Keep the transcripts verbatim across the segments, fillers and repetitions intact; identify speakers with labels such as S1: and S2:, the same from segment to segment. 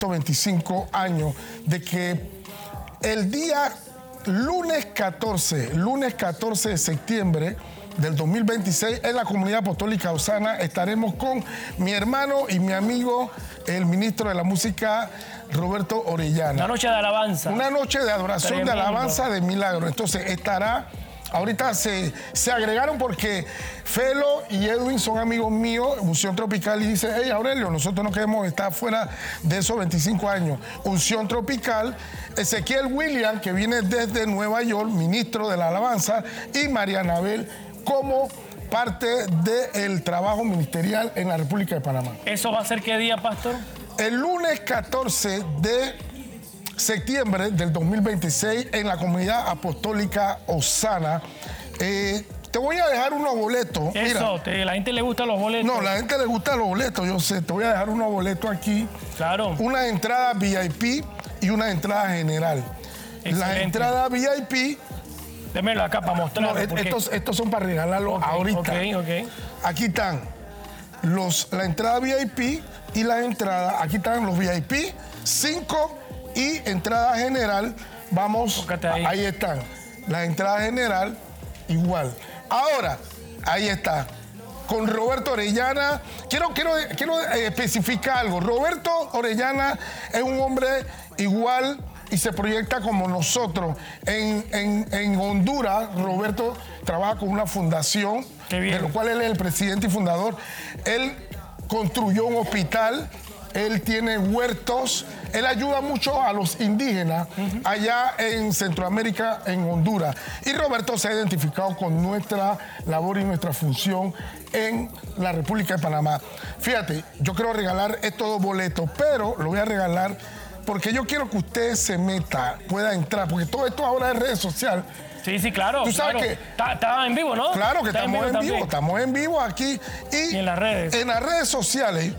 S1: veinticinco años de que el día lunes catorce, lunes catorce de septiembre del dos mil veintiséis, en la Comunidad Apostólica Osana estaremos con mi hermano y mi amigo, el ministro de la Música, Roberto Orellana.
S2: Una noche de alabanza. Una
S1: noche de adoración, Tremendo. de alabanza, de milagro. Entonces estará, ahorita se, se agregaron porque Felo y Edwin son amigos míos, Unción Tropical, y dice, hey Aurelio, nosotros no queremos estar fuera de esos veinticinco años. Unción Tropical, Ezequiel William, que viene desde Nueva York, ministro de la alabanza, y María Anabel como parte del trabajo ministerial en la República de Panamá.
S2: ¿Eso va a ser qué día, pastor?
S1: El lunes catorce de septiembre del dos mil veintiséis en la Comunidad Apostólica Osana. Eh, te voy a dejar unos boletos.
S2: Eso,
S1: Mira,
S2: te, la gente le gusta los boletos.
S1: No, la gente le gusta los boletos, yo sé. Te voy a dejar unos boletos aquí.
S2: Claro.
S1: Una entrada V I P y una entrada general.
S2: Excelente.
S1: La entrada V I P...
S2: Démelo acá para mostrarlo.
S1: No, porque... estos, estos son para regalarlos
S2: okay,
S1: ahorita.
S2: Okay, okay.
S1: Aquí están los, la entrada V I P y las entradas. Aquí están los V I P, cinco y entrada general. Vamos, ahí. ahí están. La entrada general, igual. Ahora, ahí está. Con Roberto Orellana. Quiero, quiero, quiero especificar algo. Roberto Orellana es un hombre igual y se proyecta como nosotros. En, en, en Honduras, Roberto trabaja con una fundación, de lo cual él es el presidente y fundador. Él construyó un hospital, él tiene huertos, él ayuda mucho a los indígenas uh-huh. allá en Centroamérica, en Honduras. Y Roberto se ha identificado con nuestra labor y nuestra función en la República de Panamá. Fíjate, yo quiero regalar estos dos boletos, pero lo voy a regalar porque yo quiero que usted se meta, pueda entrar, porque todo esto ahora es redes sociales.
S2: Sí, sí, claro.
S1: Tú sabes
S2: claro.
S1: que...
S2: Está en vivo, ¿no?
S1: Claro que
S2: Está
S1: estamos en vivo, en vivo estamos en vivo aquí. Y,
S2: y en las redes.
S1: En las redes sociales,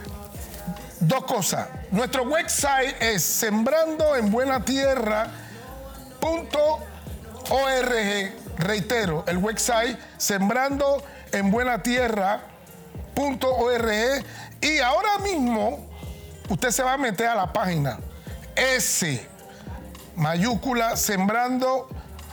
S1: dos cosas. Nuestro website es sembrando en buena tierra punto org. Reitero, el website sembrando en buena tierra punto org. Y ahora mismo usted se va a meter a la página S mayúscula sembrando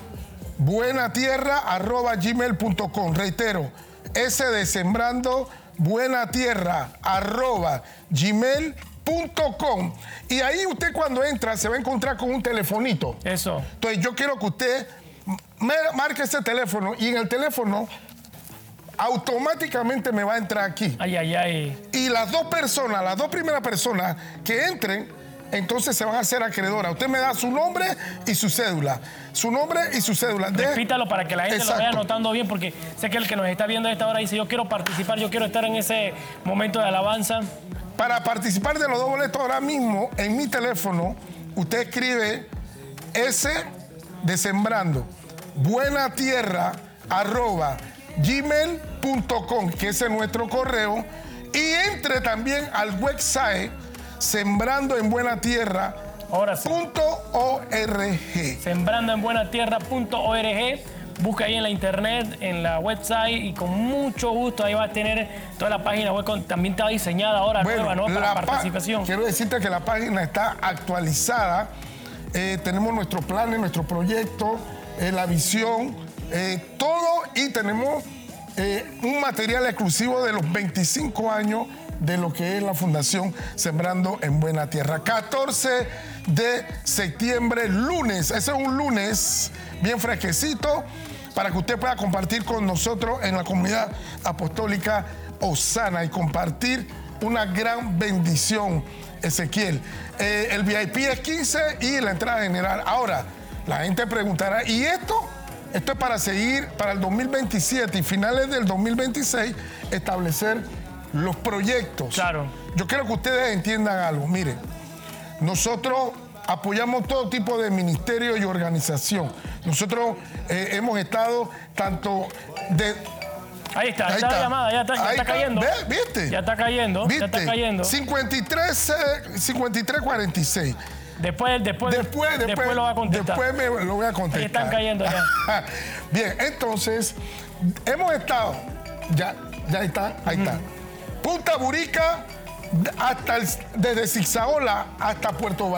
S1: buena tierra arroba gmail punto com. Reitero, S de sembrando buena tierra arroba gmail punto com. Y ahí usted cuando entra se va a encontrar con un telefonito.
S2: Eso.
S1: Entonces yo quiero que usted me marque ese teléfono y en el teléfono automáticamente me va a entrar aquí.
S2: Ay, ay, ay.
S1: Y las dos personas, las dos primeras personas que entren, entonces se van a hacer acreedoras. Usted me da su nombre y su cédula. Su nombre y su cédula. De...
S2: Repítalo para que la gente
S1: Exacto.
S2: lo vaya anotando bien, porque sé que el que nos está viendo a esta hora dice, yo quiero participar, yo quiero estar en ese momento de alabanza.
S1: Para participar de los dos boletos ahora mismo, en mi teléfono, usted escribe S de sembrando, buena tierra, arroba, gmail punto com, que ese es nuestro correo, y entre también al website sembrando en buena tierra punto org.
S2: sembrando en buena tierra punto org. Busca ahí en la internet, en la website, y con mucho gusto ahí va a tener toda la página web. Con, también está diseñada ahora bueno, nueva, ¿no? Para la participación.
S1: Quiero decirte que la página está actualizada. Eh, tenemos nuestros planes, nuestro proyecto, eh, la visión, eh, todo, y tenemos eh, un material exclusivo de los veinticinco años de lo que es la Fundación Sembrando en Buena Tierra. catorce de septiembre, lunes. Ese es un lunes bien fresquecito para que usted pueda compartir con nosotros en la Comunidad Apostólica Osana y compartir una gran bendición, Ezequiel. Eh, el V I P es quince y la entrada general. Ahora, la gente preguntará, ¿y esto? Esto es para seguir para el dos mil veintisiete y finales del dos mil veintiséis establecer los proyectos.
S2: Claro.
S1: Yo quiero que ustedes entiendan algo. Miren, nosotros apoyamos todo tipo de ministerio y organización. Nosotros eh, hemos estado tanto de...
S2: Ahí está, ahí está la llamada, ya está, ya está, está cayendo.
S1: ¿Ve? ¿Viste?
S2: Ya está cayendo,
S1: ¿Viste?
S2: ya está cayendo.
S1: cincuenta y tres, cincuenta y tres cuarenta y seis.
S2: Después, después,
S1: después, después,
S2: después lo va a contestar.
S1: Después me lo voy a contestar.
S2: Ahí están cayendo ya.
S1: Bien, entonces, hemos estado, ya, ya está, ahí está. Punta Burica, hasta el, desde Zigzagola hasta Puerto Vallarta.